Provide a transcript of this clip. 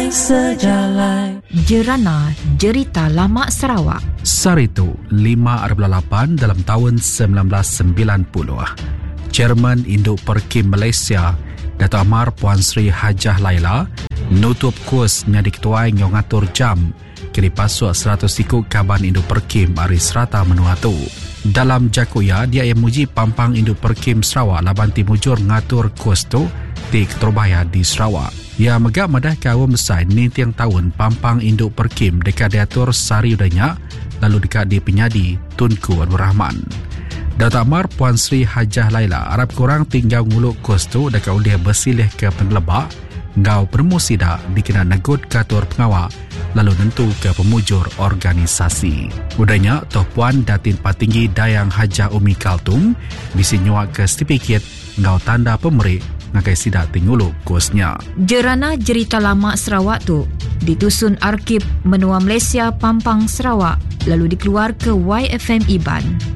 Sejalai, sejalai. Jerana Jerita Lama Sarawak. Saritu 5/8 dalam tahun 1990. Chairman Induk Perkim Malaysia, Dato' Amar Puan Sri Hajah Laila, nutup kurs nya diketuai ngatur jam kiri pasuk 100 ikut Kaban Induk Perkim Ari Serata Menua tu. Dalam jakuya, dia yang muji Pampang Induk Perkim Sarawak laban timujur ngatur kurs tu di Keterbaya di Sarawak. Ya megak madah ke awam besar ni tiang tahun Pampang Induk Perkim dekat diatur sari udanya lalu dekat di penyadi Tunku Abdul Rahman. Dato' Amar Puan Sri Hajah Laila harap korang tinggal nguluk kos tu dekat ulih bersilih ke pengelebak ngau bermusida dikena negut katur pengawal lalu nentu ke pemujur organisasi. Udahnya Toh Puan Datin Patinggi Dayang Hajah Umi Kaltung bisi nyuak ke stipiket ngau tanda pemerik ngakai sidak tingulu kosnya. Jerana Jerita Lama Sarawak tu ditusun Arkib Menua Malaysia Pampang Sarawak lalu dikeluar ke YFM Iban.